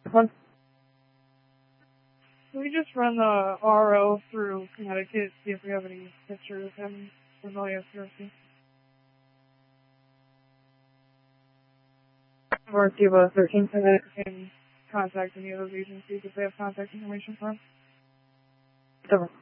One. Can we just run the RO through Connecticut, see if we have any pictures of him from LASPRC? Or Cuba 13 for that. And contact any of those agencies if they have contact information for him? Over.